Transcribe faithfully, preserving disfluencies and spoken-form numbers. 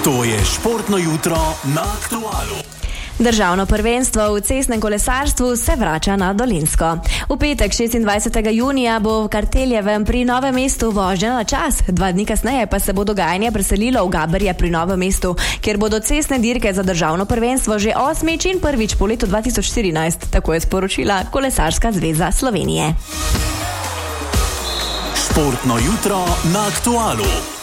To je športno jutro na Aktualu. Državno prvenstvo v cestnem kolesarstvu se vrača na Dolenjsko. V petek šestindvajsetega junija bo v Karteljevem pri Novem mestu vožnja na čas. Dva dni kasneje pa se bo dogajanje preselilo v Gaberje pri Novem mestu, kjer bodo cestne dirke za državno prvenstvo že osmič in prvič po letu dva tisoč štirinajst, tako je sporočila Kolesarska zveza Slovenije. Športno jutro na Aktualu.